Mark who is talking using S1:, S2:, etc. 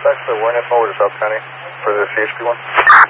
S1: back to the awareness mode with the South County for the CHP one.